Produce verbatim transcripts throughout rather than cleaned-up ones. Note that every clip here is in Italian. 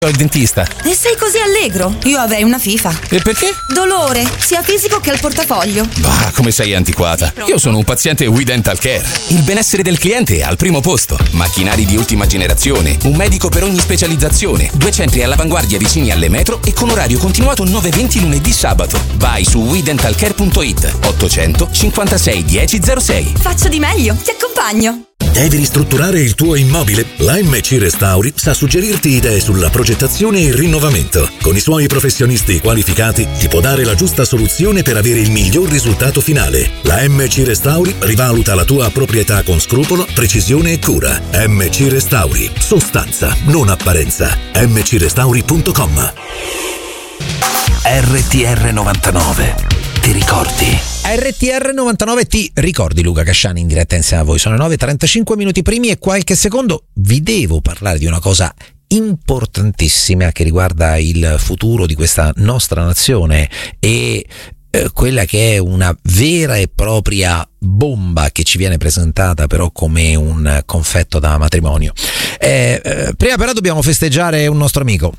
il dentista. E sei così allegro? Io avrei una FIFA. E perché? Dolore, sia fisico che al portafoglio. Bah, come sei antiquata. Io sono un paziente We Dental Care. Il benessere del cliente è al primo posto. Macchinari di ultima generazione, un medico per ogni specializzazione, due centri all'avanguardia vicini alle metro e con orario continuato nove venti lunedì sabato. Vai su we dental care punto it. ottocento cinquantasei dieci zero sei. Faccio di meglio, ti accompagno. Devi ristrutturare il tuo immobile? La M C Restauri sa suggerirti idee sulla progettazione e il rinnovamento. Con i suoi professionisti qualificati ti può dare la giusta soluzione per avere il miglior risultato finale. La M C Restauri rivaluta la tua proprietà con scrupolo, precisione e cura. M C Restauri, sostanza, non apparenza. m c restauri punto com. R T R novantanove, ti ricordi? R T R novantanove ti ricordi, Luca Casciani in diretta insieme a voi. Sono nove e trentacinque minuti primi e qualche secondo. Vi devo parlare di una cosa importantissima che riguarda il futuro di questa nostra nazione e eh, quella che è una vera e propria bomba che ci viene presentata però come un confetto da matrimonio. Eh, eh, prima però dobbiamo festeggiare un nostro amico.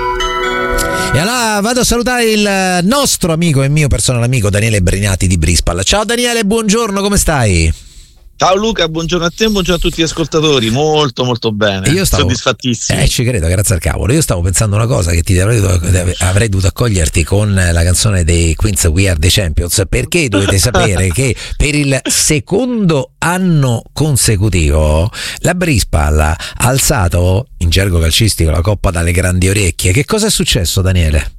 E allora vado a salutare il nostro amico e mio personale amico Daniele Brignati di Brispal. Ciao Daniele, buongiorno, come stai? Ciao Luca, buongiorno a te e buongiorno a tutti gli ascoltatori. Molto molto bene, io stavo, soddisfattissimo. Eh, ci credo, grazie al cavolo. Io stavo pensando una cosa, che ti avrei dovuto, avrei dovuto accoglierti con la canzone dei Queens We Are the Champions, perché dovete sapere che per il secondo anno consecutivo la Brispal ha alzato in gergo calcistico la coppa dalle grandi orecchie. Che cosa è successo, Daniele?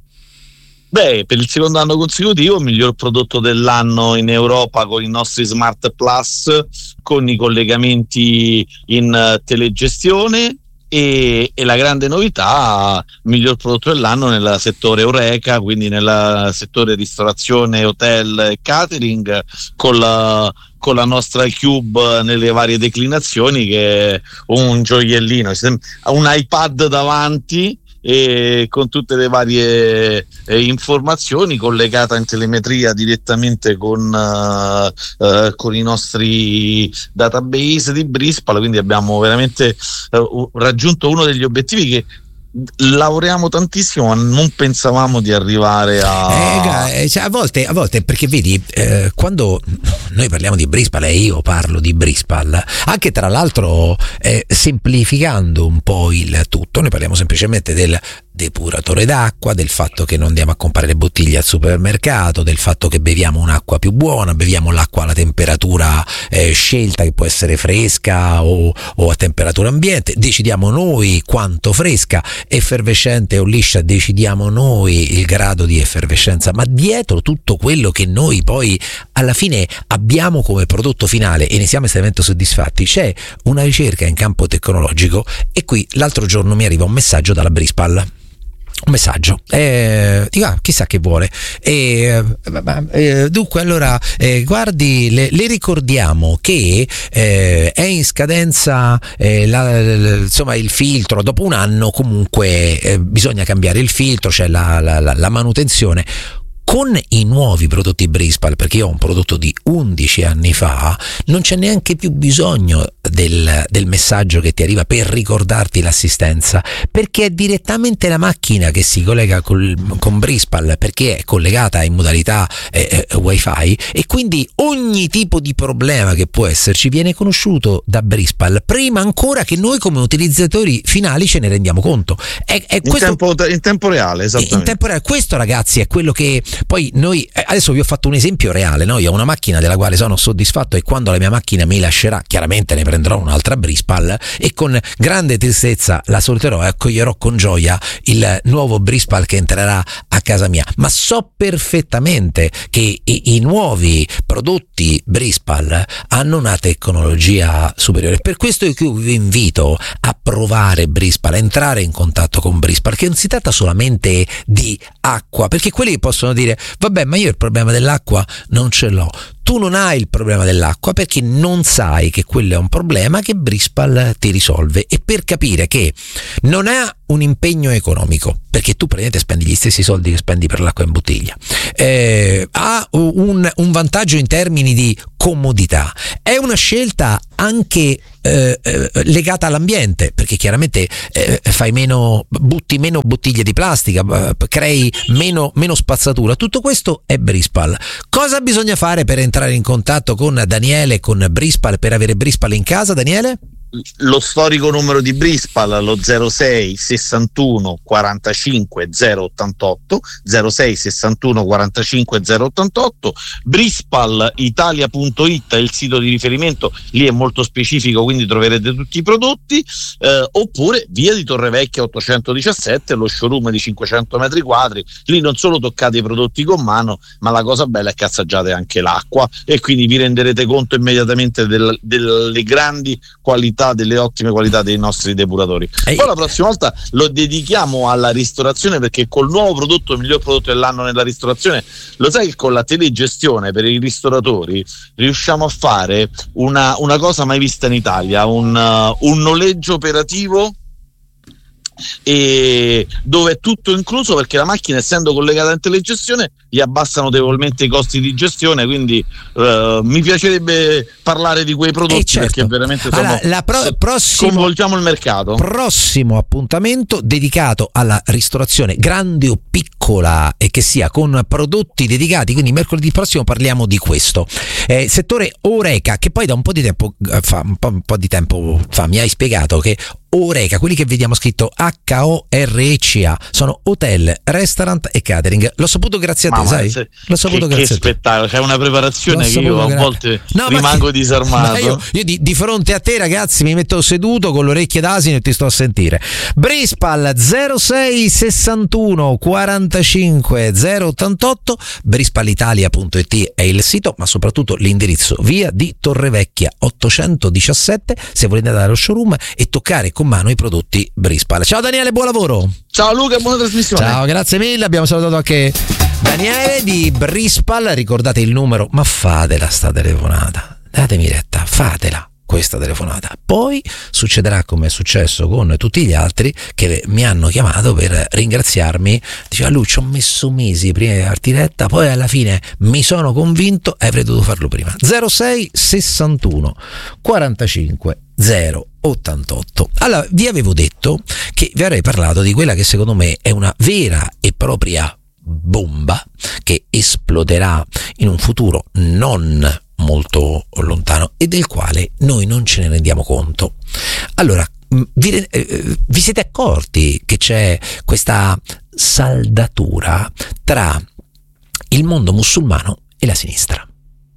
Beh, per il secondo anno consecutivo, miglior prodotto dell'anno in Europa con i nostri Smart Plus, con i collegamenti in uh, telegestione e, e la grande novità, miglior prodotto dell'anno nel settore Eureka, quindi nel settore ristorazione, hotel e catering, con la, con la nostra Cube nelle varie declinazioni, che è un gioiellino, un iPad davanti e con tutte le varie eh, informazioni, collegata in telemetria direttamente con, uh, uh, con i nostri database di Brispal. Quindi abbiamo veramente uh, raggiunto uno degli obiettivi che lavoriamo tantissimo, ma non pensavamo di arrivare a eh, cioè, a volte a volte perché vedi, eh, quando noi parliamo di Brispal e io parlo di Brispal, anche tra l'altro eh, semplificando un po' il tutto, noi parliamo semplicemente del depuratore d'acqua, del fatto che non andiamo a comprare le bottiglie al supermercato, del fatto che beviamo un'acqua più buona, beviamo l'acqua alla temperatura eh, scelta, che può essere fresca o, o a temperatura ambiente, decidiamo noi quanto fresca, effervescente o liscia, decidiamo noi il grado di effervescenza, ma dietro tutto quello che noi poi alla fine abbiamo come prodotto finale e ne siamo estremamente soddisfatti, c'è una ricerca in campo tecnologico. E qui l'altro giorno mi arriva un messaggio dalla Brispal, un messaggio, eh, dico, ah, chissà che vuole, eh, eh, dunque allora eh, guardi, le, le ricordiamo che eh, è in scadenza eh, la, la, insomma il filtro, dopo un anno comunque eh, bisogna cambiare il filtro, c'è la, la, la, la manutenzione. Con i nuovi prodotti Brispal, perché io ho un prodotto di undici anni fa, non c'è neanche più bisogno del, del messaggio che ti arriva per ricordarti l'assistenza, perché è direttamente la macchina che si collega col, con Brispal, perché è collegata in modalità eh, eh, wifi, e quindi ogni tipo di problema che può esserci viene conosciuto da Brispal prima ancora che noi come utilizzatori finali ce ne rendiamo conto. È, è in, questo, tempo, in tempo reale, esattamente. In tempo reale. Questo, ragazzi, è quello che poi noi, adesso vi ho fatto un esempio reale, no? Io ho una macchina della quale sono soddisfatto, e quando la mia macchina mi lascerà chiaramente ne prenderò un'altra Brispal e con grande tristezza la saluterò e accoglierò con gioia il nuovo Brispal che entrerà a casa mia. Ma so perfettamente che i, i nuovi prodotti Brispal hanno una tecnologia superiore, per questo io vi invito a provare Brispal, a entrare in contatto con Brispal, che non si tratta solamente di acqua, perché quelli possono dire vabbè, ma io il problema dell'acqua non ce l'ho. Tu non hai il problema dell'acqua perché non sai che quello è un problema che Brispal ti risolve. E per capire che non ha un impegno economico, perché tu praticamente spendi gli stessi soldi che spendi per l'acqua in bottiglia, eh, ha un, un vantaggio in termini di comodità. È una scelta anche eh, eh, legata all'ambiente, perché chiaramente eh, fai meno, butti meno bottiglie di plastica, eh, crei meno, meno spazzatura. Tutto questo è Brispal. Cosa bisogna fare per entrare in contatto con Daniele, con Brispal, per avere Brispal in casa, Daniele? Lo storico numero di Brispal, lo zero sei sessantuno quarantacinque zero ottantotto, zero sei sessantuno quarantacinque zero ottantotto. brispal italia punto it è il sito di riferimento, lì è molto specifico, quindi troverete tutti i prodotti, eh, oppure via di Torrevecchia ottocentodiciassette, lo showroom di cinquecento metri quadri. Lì non solo toccate i prodotti con mano, ma la cosa bella è che assaggiate anche l'acqua e quindi vi renderete conto immediatamente del, delle grandi qualità, delle ottime qualità dei nostri depuratori. Ehi. Poi la prossima volta lo dedichiamo alla ristorazione, perché col nuovo prodotto, il miglior prodotto dell'anno nella ristorazione, lo sai che con la telegestione per i ristoratori riusciamo a fare una, una cosa mai vista in Italia, un, uh, un noleggio operativo e dove è tutto incluso, perché la macchina, essendo collegata in telegestione, gli abbassa notevolmente i costi di gestione, quindi uh, mi piacerebbe parlare di quei prodotti, eh certo, perché veramente allora, la pro- prossimo, coinvolgiamo il mercato. Prossimo appuntamento dedicato alla ristorazione, grande o piccola, e che sia con prodotti dedicati, quindi mercoledì prossimo parliamo di questo eh, settore Oreca, che poi da un po' di tempo fa, un po', un po' di tempo fa mi hai spiegato che Oreca, quelli che vediamo scritto H O R E C A, sono hotel, restaurant e catering. L'ho saputo grazie a te, Mamma, sai? Se, L'ho saputo che, grazie che a te. spettacolo, c'è una preparazione che io a gra- volte no, rimango che, disarmato. Io, io di, di fronte a te, ragazzi, mi metto seduto con le orecchie d'asino e ti sto a sentire. Brispal zero sei sessantuno quarantacinque zero ottantotto, brispal italia punto it è il sito, ma soprattutto l'indirizzo via di Torrevecchia ottocentodiciassette se volete andare allo showroom e toccare con mano i prodotti Brispal. Ciao Daniele, buon lavoro. Ciao Luca, buona trasmissione. Ciao, grazie mille. Abbiamo salutato anche Daniele di Brispal. Ricordate il numero, ma fatela sta telefonata, datemi retta, fatela questa telefonata. Poi succederà come è successo con tutti gli altri che mi hanno chiamato per ringraziarmi. Diceva lui, ci ho messo mesi prima di darti retta, poi alla fine mi sono convinto e avrei dovuto farlo prima. zero sei sessantuno quarantacinque zero ottantotto. Allora, vi avevo detto che vi avrei parlato di quella che secondo me è una vera e propria bomba che esploderà in un futuro non molto lontano e del quale noi non ce ne rendiamo conto. Allora, vi, eh, vi siete accorti che c'è questa saldatura tra il mondo musulmano e la sinistra?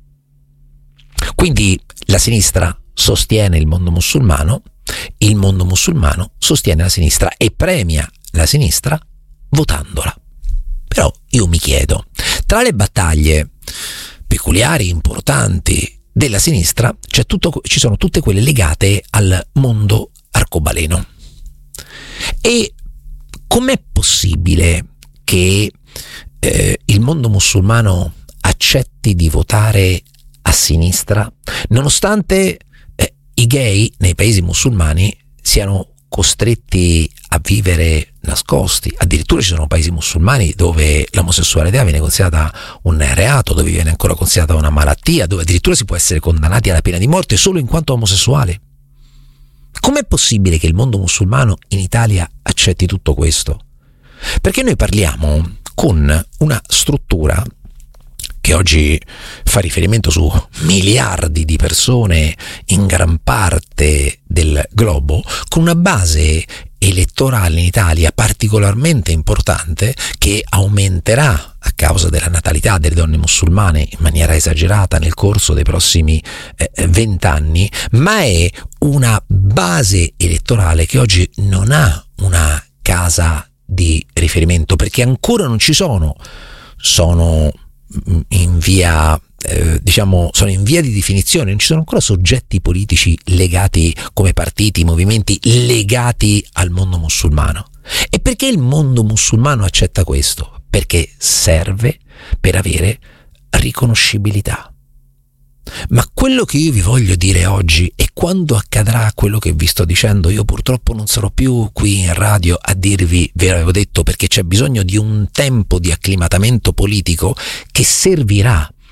Quindi la sinistra sostiene il mondo musulmano, il mondo musulmano sostiene la sinistra e premia la sinistra votandola. Però io mi chiedo, tra le battaglie peculiari, importanti della sinistra, c'è tutto, ci sono tutte quelle legate al mondo arcobaleno. E com'è possibile che eh, il mondo musulmano accetti di votare a sinistra, nonostante eh, i gay nei paesi musulmani siano costretti a vivere nascosti? Addirittura ci sono paesi musulmani dove l'omosessualità viene considerata un reato, dove viene ancora considerata una malattia, dove addirittura si può essere condannati alla pena di morte solo in quanto omosessuali. Com'è possibile che il mondo musulmano in Italia accetti tutto questo? Perché noi parliamo con una struttura che oggi fa riferimento su miliardi di persone in gran parte del globo, con una base elettorale in Italia particolarmente importante, che aumenterà a causa della natalità delle donne musulmane in maniera esagerata nel corso dei prossimi vent'anni, eh, ma è una base elettorale che oggi non ha una casa di riferimento, perché ancora non ci sono, sono in via eh, diciamo sono in via di definizione, non ci sono ancora soggetti politici legati come partiti, movimenti legati al mondo musulmano. E perché il mondo musulmano accetta questo? Perché serve per avere riconoscibilità. Ma quello che io vi voglio dire oggi, e quando accadrà quello che vi sto dicendo, io purtroppo non sarò più qui in radio a dirvi, ve l'avevo detto, perché c'è bisogno di un tempo di acclimatamento politico che servirà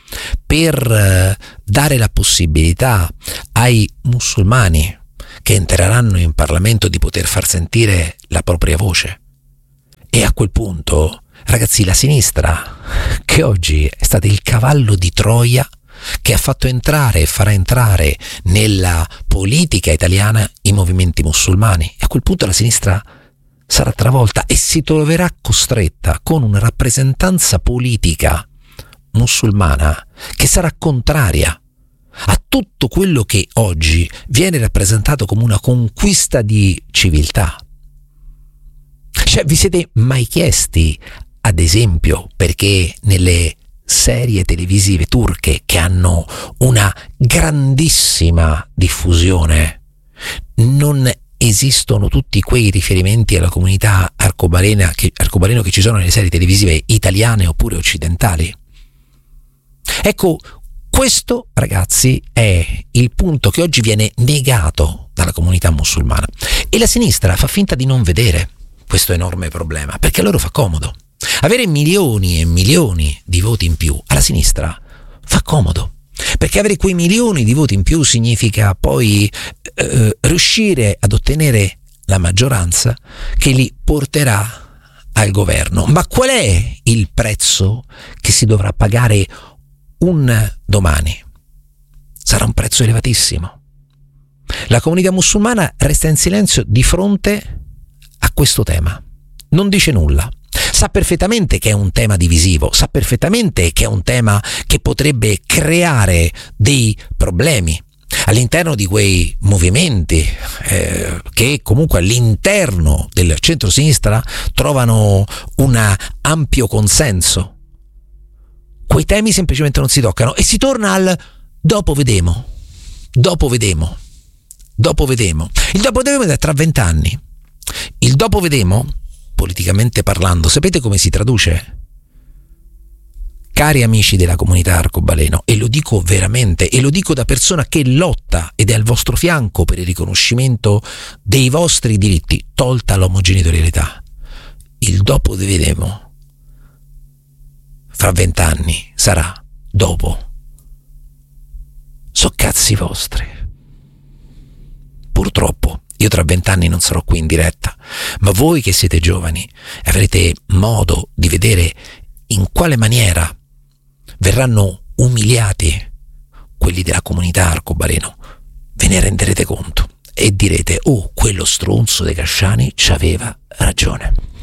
per eh, dare la possibilità ai musulmani che entreranno in Parlamento di poter far sentire la propria voce. E a quel punto, ragazzi, la sinistra, che oggi è stata il cavallo di Troia che ha fatto entrare e farà entrare nella politica italiana i movimenti musulmani, e a quel punto la sinistra sarà travolta e si troverà costretta con una rappresentanza politica musulmana che sarà contraria a tutto quello che oggi viene rappresentato come una conquista di civiltà. Cioè, vi siete mai chiesti, ad esempio, perché nelle serie televisive turche che hanno una grandissima diffusione non esistono tutti quei riferimenti alla comunità arcobalena che, arcobaleno che ci sono nelle serie televisive italiane oppure occidentali? Ecco, questo, ragazzi, è il punto che oggi viene negato dalla comunità musulmana, e la sinistra fa finta di non vedere questo enorme problema, perché a loro fa comodo. Avere milioni e milioni di voti in più alla sinistra fa comodo, perché avere quei milioni di voti in più significa poi eh, riuscire ad ottenere la maggioranza che li porterà al governo. Ma qual è il prezzo che si dovrà pagare un domani? Sarà un prezzo elevatissimo. La comunità musulmana resta in silenzio di fronte a questo tema, non dice nulla. Sa perfettamente che è un tema divisivo, sa perfettamente che è un tema che potrebbe creare dei problemi all'interno di quei movimenti eh, che comunque all'interno del centro-sinistra trovano un ampio consenso. Quei temi semplicemente non si toccano e si torna al dopo vedemo, dopo vedemo, dopo vedemo. Il dopo vedemo è tra vent'anni. Il dopo vedemo, politicamente parlando, sapete come si traduce? Cari amici della comunità arcobaleno, e lo dico veramente, e lo dico da persona che lotta ed è al vostro fianco per il riconoscimento dei vostri diritti, tolta l'omogenitorialità, il dopo vedremo fra vent'anni sarà dopo. So cazzi vostri. Purtroppo io tra vent'anni non sarò qui in diretta, ma voi che siete giovani avrete modo di vedere in quale maniera verranno umiliati quelli della comunità arcobaleno. Ve ne renderete conto e direte: oh, quello stronzo dei Casciani c'aveva ragione.